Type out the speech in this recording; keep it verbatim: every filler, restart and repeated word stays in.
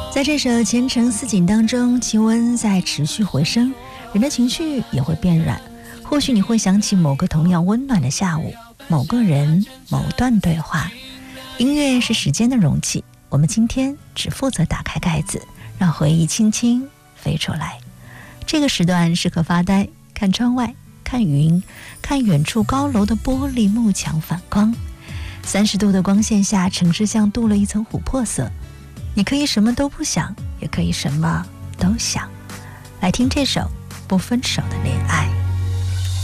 在这首前程似锦当中，气温在持续回升，人的情绪也会变软。或许你会想起某个同样温暖的下午，某个人，某段对话。音乐是时间的容器，我们今天只负责打开盖子，让回忆轻轻飞出来。这个时段适合发呆，看窗外，看云，看远处高楼的玻璃幕墙反光。三十度的光线下，城市像镀了一层琥珀色。你可以什么都不想，也可以什么都想。来听这首《不分手的恋爱》。